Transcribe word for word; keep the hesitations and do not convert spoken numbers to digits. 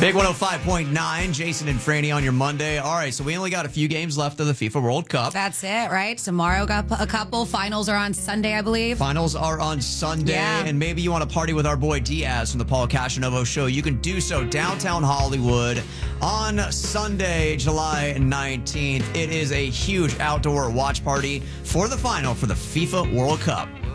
Big one oh five point nine, Jason and Franny on your Monday. All right, so we only got a few games left of the FIFA World Cup. That's it, right? Tomorrow got a couple. Finals are on Sunday, I believe. Finals are on Sunday, Yeah. and maybe you want to party with our boy Diaz from the Paul Cashanovo Show. You can do so downtown Hollywood on Sunday, July nineteenth. It is a huge outdoor watch party for the final for the FIFA World Cup.